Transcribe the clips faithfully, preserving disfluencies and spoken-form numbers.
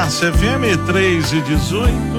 Massa F M três e dezoito.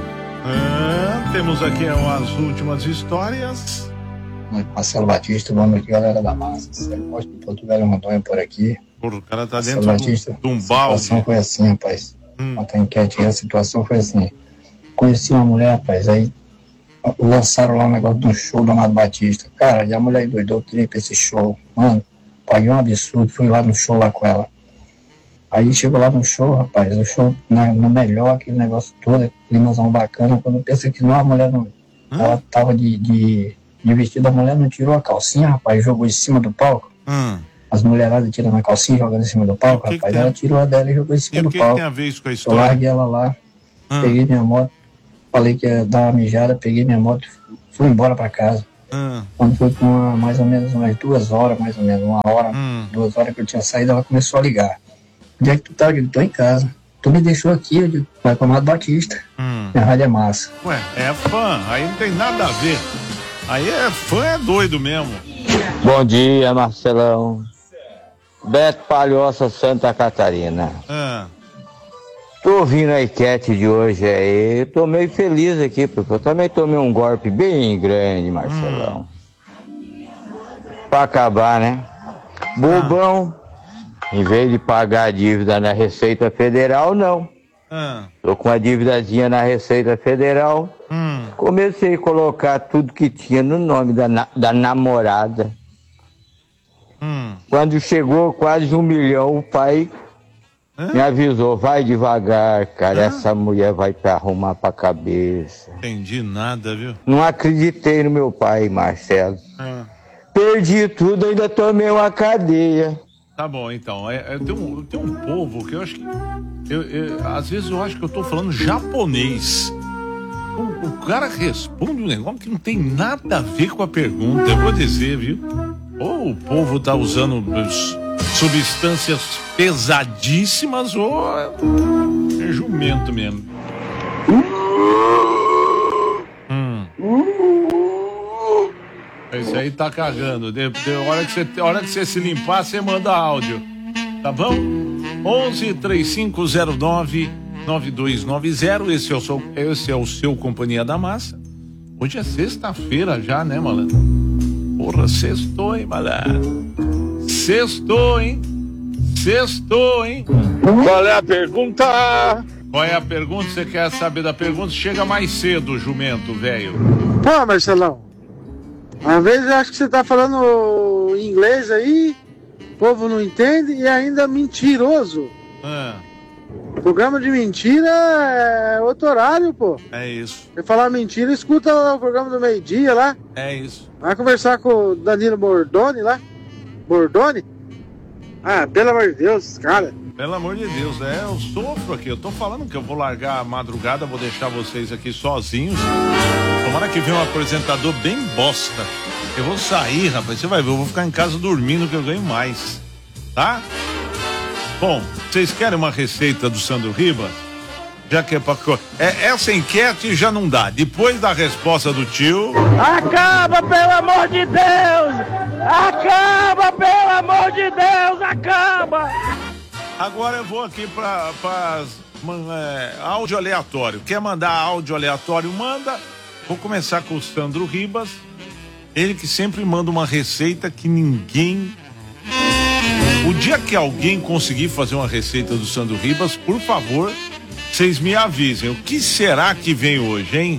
É, temos aqui as últimas histórias. Marcelo Batista, boa noite, galera da Massa. Sérgio de Porto Velho Rondônia por aqui. Porra, o cara tá Marcelo dentro Batista, de um balde. A situação foi assim, rapaz. Hum. Ontem enquete, a situação foi assim. Conheci uma mulher, rapaz, aí lançaram lá um negócio de um show do Amado Batista. Cara, e a mulher endoidou, queria pra esse show. Mano, paguei um absurdo, fui lá no show lá com ela. Aí chegou lá no show, rapaz, o show na, no melhor, aquele negócio todo, climazão bacana. Quando eu pensei que não, a mulher não. Hum? Ela tava de, de, de vestido, a mulher não tirou a calcinha, rapaz, jogou em cima do palco. Hum. As mulheradas tiram a calcinha, jogando em cima do palco, que rapaz. que Ela tem? tirou a dela e jogou em cima E do o que, palco. que tem a ver isso com a Eu história? larguei ela lá, Hum. peguei minha moto, falei que ia dar uma mijada, peguei minha moto, fui embora pra casa. Hum. Quando foi com uma, mais ou menos umas duas horas, mais ou menos, uma hora, Hum. duas horas que eu tinha saído, ela começou a ligar. Onde é que tu tá? Eu digo, tô em casa. Tu me deixou aqui, eu digo, vai pro Amado Batista. Hum. Minha rádio é massa. Ué, é fã, aí não tem nada a ver. Aí é fã, é doido mesmo. Bom dia, Marcelão. Beto Palhoça, Santa Catarina. Ah. Tô ouvindo a enquete de hoje aí, tô meio feliz aqui, porque eu também tomei um golpe bem grande, Marcelão. Hum. Pra acabar, né? Bobão, ah. em vez de pagar a dívida na Receita Federal, não. Ah. Tô com uma dívidazinha na Receita Federal. Hum. Comecei a colocar tudo que tinha no nome da, na, da namorada. Hum. Quando chegou quase um milhão, o pai Hã? me avisou, vai devagar, cara, Hã? essa mulher vai te arrumar pra cabeça. Entendi nada, viu? Não acreditei no meu pai, Marcelo. Hã? Perdi tudo, ainda tomei uma cadeia. Tá bom, então. É, é, tem, um, tem um povo que eu acho que... Eu, eu, às vezes eu acho que eu tô falando japonês. O, o cara responde um negócio que não tem nada a ver com a pergunta. Eu vou dizer, viu? Ou o povo tá usando substâncias pesadíssimas ou é jumento mesmo. Hum. Esse aí tá cagando. De, de, hora, que você, hora que você se limpar, você manda áudio. Tá bom? onze, três cinco zero nove, nove dois nove zero. Esse é o seu, esse é o seu Companhia da Massa. Hoje é sexta-feira já, né, malandro? Porra, sextou, hein, malandro? Sextou, hein? Sextou, hein? Qual é a pergunta? Qual é a pergunta? Você quer saber da pergunta? Chega mais cedo, jumento, velho. Pô, Marcelão, às vezes eu acho que você tá falando inglês aí, o povo não entende e ainda mentiroso. Ah. Programa de mentira é outro horário, pô. É isso. Você falar mentira, escuta o programa do meio-dia lá. É isso. Vai conversar com o Danilo Bordoni lá. Bordoni? Ah, pelo amor de Deus, cara. Pelo amor de Deus, é, eu sofro aqui. Eu tô falando que eu vou largar a madrugada, vou deixar vocês aqui sozinhos. Tomara que venha um apresentador bem bosta. Eu vou sair, rapaz, você vai ver, eu vou ficar em casa dormindo que eu ganho mais. Tá? Bom, vocês querem uma receita do Sandro Ribas? Já que é pra... É, essa enquete já não dá. Depois da resposta do tio... Acaba, pelo amor de Deus! Acaba, pelo amor de Deus! Acaba! Agora eu vou aqui para é, áudio aleatório. Quer mandar áudio aleatório? Manda. Vou começar com o Sandro Ribas. Ele que sempre manda uma receita que ninguém... O dia que alguém conseguir fazer uma receita do Sandro Ribas, por favor, vocês me avisem. O que será que vem hoje, hein?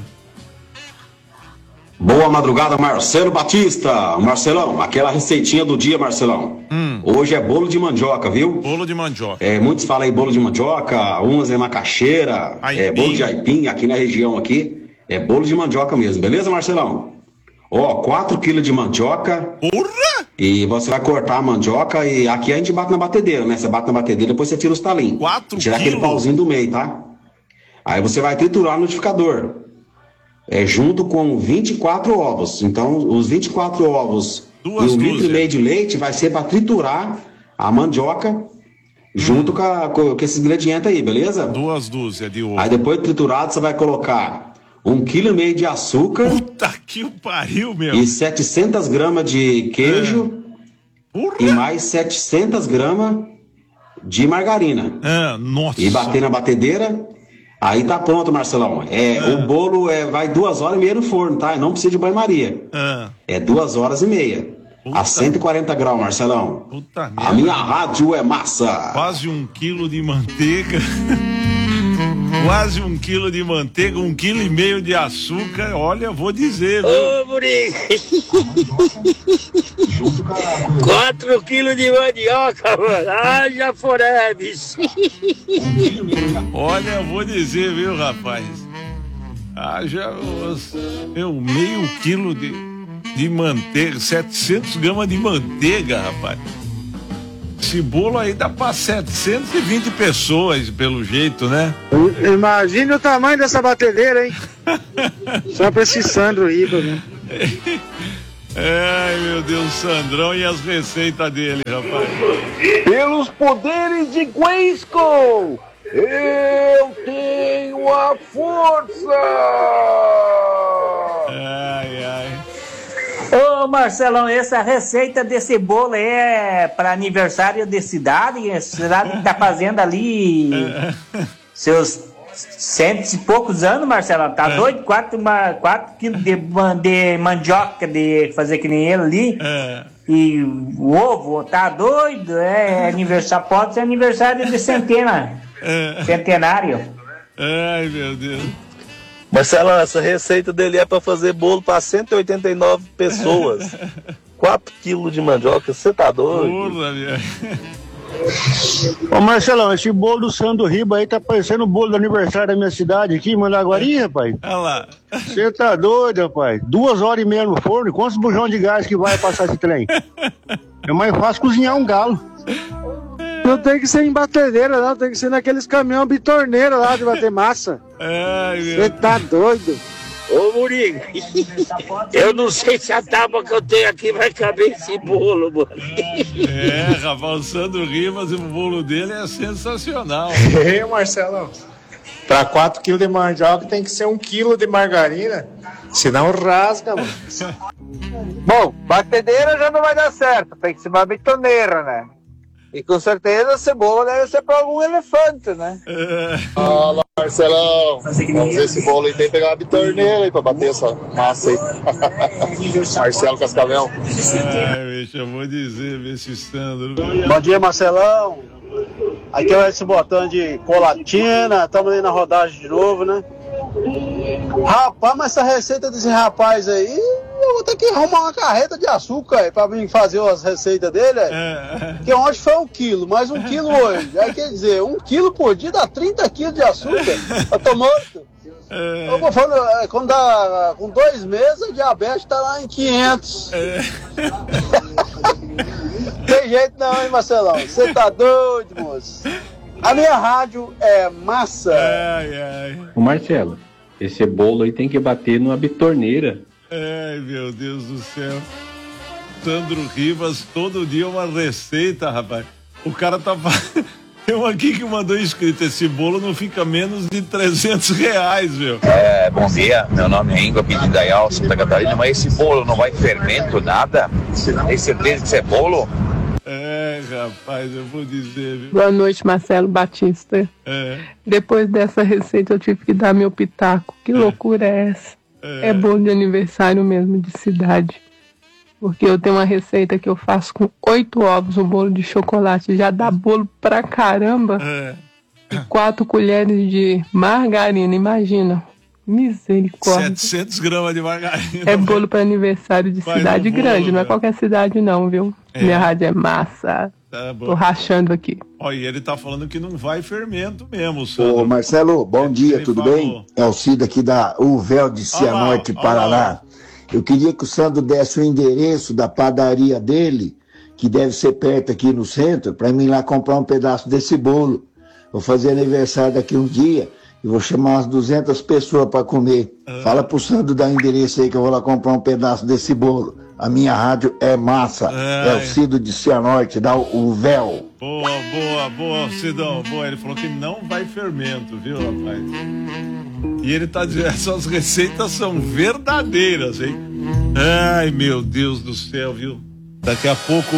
Boa madrugada, Marcelo Batista. Marcelão, aquela receitinha do dia, Marcelão. Hum. Hoje é bolo de mandioca, viu? Bolo de mandioca. É, muitos falam aí bolo de mandioca, umas é macaxeira, aipim. É bolo de aipim, aqui na região aqui. É bolo de mandioca mesmo, beleza, Marcelão? Ó, quatro quilos de mandioca. Porra! E você vai cortar a mandioca e aqui a gente bate na batedeira, né? Você bate na batedeira, depois você tira os talinhos. quatro Tira quilos? aquele pauzinho do meio, tá? Aí você vai triturar no liquidificador. É junto com vinte e quatro ovos. Então, os vinte e quatro ovos Duas e um dúzia. litro e meio de leite vai ser para triturar a mandioca hum. junto com, a, com, com esses ingredientes aí, beleza? Duas dúzias de ovo. Aí depois triturado você vai colocar um quilo e meio de açúcar. Puta que pariu, meu. E setecentas gramas de queijo. É. E mais setecentas gramas de margarina. Ah, nossa. E bater na batedeira, aí tá pronto, Marcelão. É, ah. O bolo é, vai duas horas e meia no forno, tá? Não precisa de banho-maria. Ah. É duas horas e meia. Puta. A cento e quarenta graus, Marcelão. Puta a minha rádio é massa. Quase um quilo de manteiga. Quase um quilo de manteiga, um quilo e meio de açúcar. Olha, vou dizer, viu? Ô, Murico! Quatro quilos de mandioca, mano. Ah, já forebes. Olha, vou dizer, viu, rapaz? Ah, já. Meu, meio quilo de, de manteiga, setecentos gramas de manteiga, rapaz. Esse bolo aí dá pra setecentas e vinte pessoas, pelo jeito, né? Imagine o tamanho dessa batedeira, hein? Só pra esse Sandro Riba, né? Ai, meu Deus, Sandrão e as receitas dele, rapaz. Pelos poderes de Grayskull, eu tenho a força! Ai, ai. Ô Marcelão, essa receita desse bolo é para aniversário de cidade, a cidade que tá fazendo ali seus cento e poucos anos, Marcelão, tá é. doido? Quatro, uma, quatro quilos de, de mandioca de fazer que nem ele ali, é. E o ovo, tá doido? É aniversário, pode ser aniversário de centena, é. Centenário. Ai, meu Deus. Marcelão, essa receita dele é para fazer bolo para cento e oitenta e nove pessoas. quatro quilos de mandioca, você tá doido? Porra, minha. Ô Marcelão, esse bolo do Sandro Riba aí tá parecendo o bolo do aniversário da minha cidade aqui, Mandaguari, rapaz. Olha lá. Você tá doido, rapaz? Duas horas e meia no forno, quantos bujão de gás que vai passar esse trem? É mais fácil cozinhar um galo. Não tem que ser em batedeira, não, tem que ser naqueles caminhão bitorneira lá de bater massa. Você tá doido? Ô, Murico, eu não sei se a tábua que eu tenho aqui vai caber esse bolo, mano. É, rapaz, o Sandro Rivas, o bolo dele é sensacional. É, Marcelão, para quatro quilos de mandioca tem que ser um quilo de margarina, senão rasga, mano. Bom, batedeira já não vai dar certo, tem que ser uma bitoneira, né? E com certeza a cebola deve ser para algum elefante, né? Fala, Marcelão. Vamos ver esse bolo aí, tem que pegar uma bitorneira aí pra bater essa massa aí. Marcelo Cascavel. Ai, bicho, eu vou dizer, ver esse Sandro. Bom dia, Marcelão. Aqui é esse botão de colatina, estamos aí na rodagem de novo, né? Rapaz, mas essa receita desse rapaz aí, eu vou ter que arrumar uma carreta de açúcar aí, pra mim fazer as receitas dele. É. Porque ontem foi um quilo, mais um quilo hoje. Aí quer dizer, um quilo por dia dá trinta quilos de açúcar. Eu tô morto. É. Eu vou falando, quando dá com dois meses, a diabetes tá lá em quinhentos. É. Tem jeito não, hein, Marcelão? Você tá doido, moço? A minha rádio é massa. Ai, ai. Ô Marcelo, esse bolo aí tem que bater numa bitorneira. Ai, meu Deus do céu. Sandro Rivas, todo dia uma receita, rapaz. O cara tá... Tem um aqui que mandou escrito, esse bolo não fica menos de trezentos reais, meu. É, bom dia, meu nome é Ingo, aqui de Indaial, Santa Catarina, mas esse bolo não vai fermento, nada? Tem certeza que isso é bolo? É, rapaz, eu vou dizer, viu? Boa noite, Marcelo Batista. É. Depois dessa receita eu tive que dar meu pitaco. Que é. loucura é essa? É. é bolo de aniversário mesmo, de cidade. Porque eu tenho uma receita que eu faço com oito ovos, um bolo de chocolate. Já dá bolo pra caramba. É. E quatro colheres de margarina, imagina. Misericórdia. setecentos gramas de margarina. É bolo para aniversário de Faz cidade bolo, grande, não é qualquer cidade não, viu? É. Minha rádio é massa. Tá bom. Tô rachando aqui. Olha, e ele tá falando que não vai fermento mesmo, Sandro. Ô Marcelo, bom dia, tudo falou. bem? É o Cid aqui da Uvel de Cianorte, Paraná. Eu queria que o Sandro desse o endereço da padaria dele, que deve ser perto aqui no centro, para mim ir lá comprar um pedaço desse bolo. Vou fazer aniversário daqui um dia. E vou chamar umas duzentas pessoas para comer. Ah. Fala pro Sandro dar endereço aí que eu vou lá comprar um pedaço desse bolo. A minha rádio é massa. Ai. É o Cido de Cianorte, dá o véu. Boa, boa, boa, Cidão. Boa, ele falou que não vai fermento, viu, rapaz? E ele tá dizendo, essas receitas são verdadeiras, hein? Ai, meu Deus do céu, viu? Daqui a pouco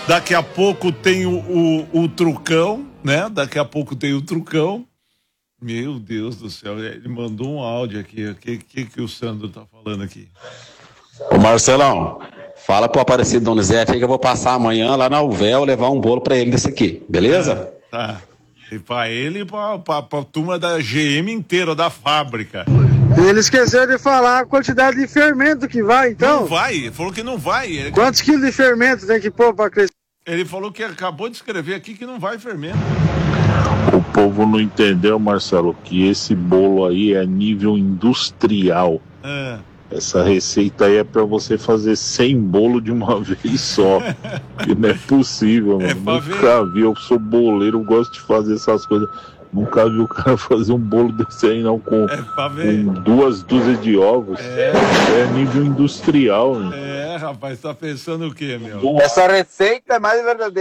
Daqui a pouco tem o, o, o trucão, né? Daqui a pouco tem o trucão. Meu Deus do céu, ele mandou um áudio aqui. O que, que, que o Sandro tá falando aqui? Ô Marcelão, fala pro Aparecido Donizete aí que eu vou passar amanhã lá na U V E L levar um bolo pra ele desse aqui, beleza? Tá. E pra ele e pra, pra, pra turma da G M inteira, da fábrica. Ele esqueceu de falar a quantidade de fermento que vai, então. Não vai, ele falou que não vai. Ele... Quantos quilos de fermento tem que pôr pra crescer? Ele falou que acabou de escrever aqui que não vai fermento. O povo não entendeu, Marcelo, que esse bolo aí é nível industrial. É. Essa receita aí é pra você fazer cem bolo de uma vez só. Que não é possível, mano. É Nunca vi, eu sou boleiro, eu gosto de fazer essas coisas. Nunca vi o cara fazer um bolo desse aí, não, com, é com duas dúzias de ovos. É, é nível industrial, né? É, rapaz, tá pensando o quê, meu? Essa receita é mais verdadeira.